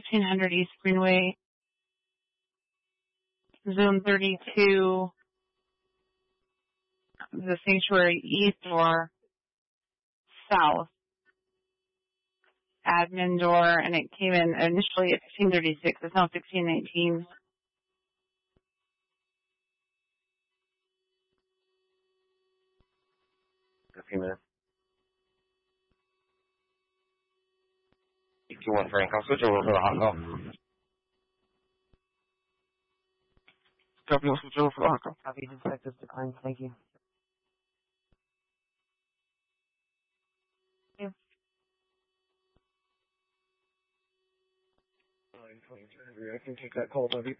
1600 East Greenway, Zone 32, the sanctuary east or south admin door, and it came in initially at 1536. It's now 1619. A few minutes. 2-1 Frank, I'll switch over for the hot call. Copy, I'll switch over for the hot call. Copy, detectives declined. Thank you. Yeah. 923, I can take that call, Debbie.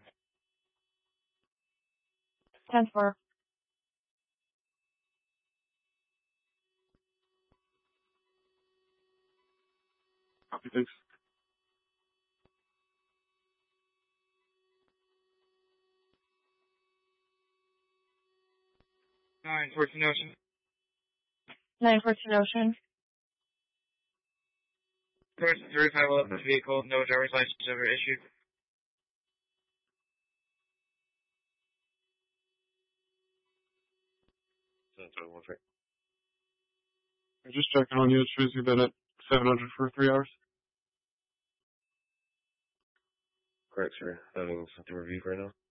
10-4. Copy, thanks. 914 Ocean. 914 Ocean. Person 3511 vehicle, no driver's license ever issued. I'm just checking on you. It shows you've been at 700 for 3 hours. Correct, sir. Having something reviewed right now.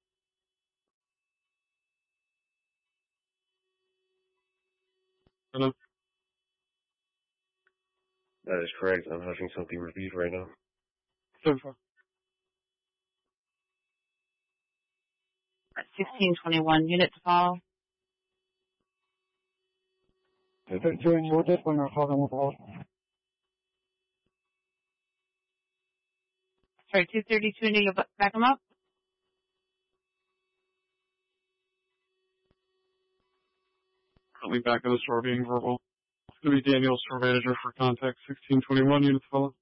Hello? That is correct. I'm having something reviewed right now. 7-4. At 1621, unit to follow. Is it doing your dip when you're talking with all? Sorry, 232, need to back them up? Currently back in the store being verbal. It's going to be Daniel, store manager for contact 1621, unit to follow.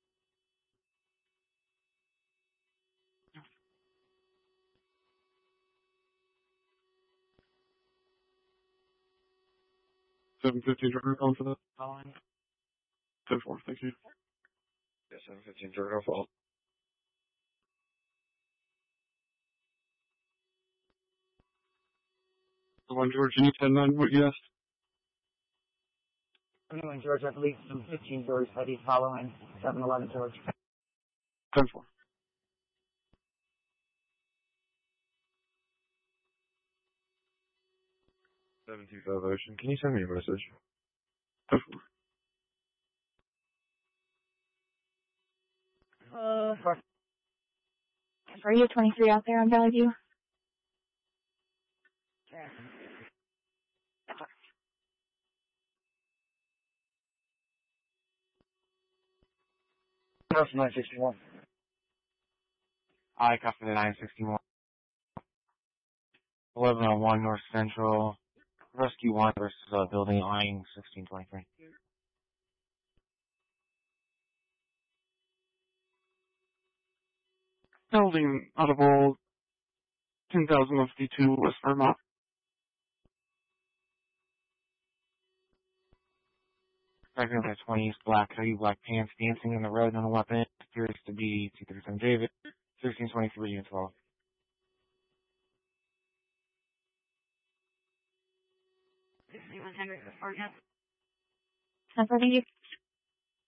$715 driver calling for that. Following. 10-4, thank you. Yes, 715 driver fault. The one George, you need 10-9, what you asked? Anyone, George, I believe some 15 George said he's following 711 George. 10-4. Ocean. Can you send me a message? 10-4. Are you 23 out there on Valley View? Yeah. House 961. I copy the 961. 1101 North Central. Rescue 1 versus building line 1623. Building audible 10,052 West Vermont. Second at 20 East Black hoodie, black pants, dancing in the road on a weapon. Appears to be 237 David. 1623 unit 12. 6100 ordinance. 10-4, thank you.